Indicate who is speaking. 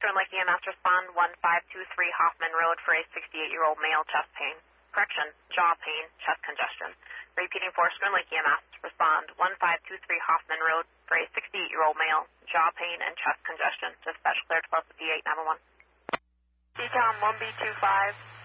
Speaker 1: Spring Lake EMS, respond 1523 Hoffman Road for a 68-year-old male chest pain. Correction, jaw pain, chest congestion. Repeating for Spring Lake EMS, respond 1523 Hoffman Road for a 68-year-old male, jaw pain and chest congestion. Dispatch cleared to P8 911.
Speaker 2: DTOM 1B25.